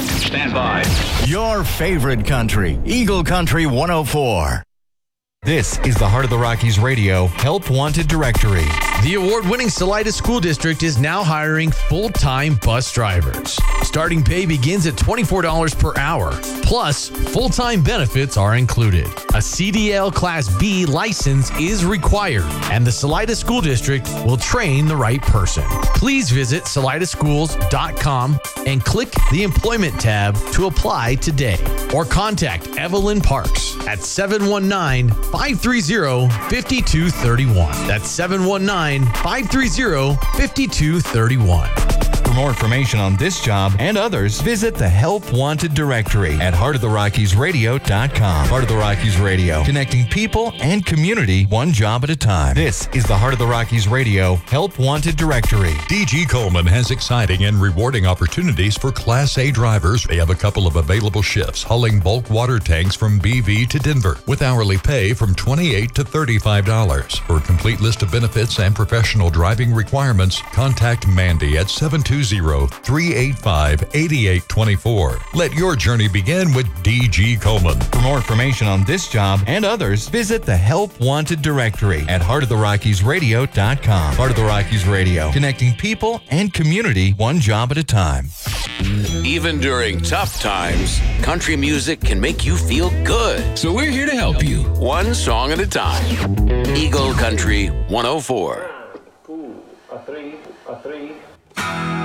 Stand by. Your favorite country, Eagle Country 104. This is the Heart of the Rockies Radio Help Wanted Directory. The award-winning Salida School District is now hiring full-time bus drivers. Starting pay begins at $24 per hour. Plus, full-time benefits are included. A CDL Class B license is required, and the Salida School District will train the right person. Please visit salidaschools.com and click the Employment tab to apply today. Or contact Evelyn Parks at 719-530-5231. That's 719-530-5231. For more information on this job and others, visit the Help Wanted Directory at heartoftheRockiesradio.com. Heart of the Rockies Radio, connecting people and community one job at a time. This is the Heart of the Rockies Radio Help Wanted Directory. DG Coleman has exciting and rewarding opportunities for Class A drivers. They have a couple of available shifts hauling bulk water tanks from BV to Denver with hourly pay from $28 to $35. For a complete list of benefits and professional driving requirements, contact Mandy at 720-385-8824. Let your journey begin with DG Coleman. For more information on this job and others, visit the Help Wanted Directory at heartoftheRockiesradio.com. Heart of the Rockies Radio, connecting people and community one job at a time. Even during tough times, country music can make you feel good. So we're here to help you. One song at a time. Eagle Country 104.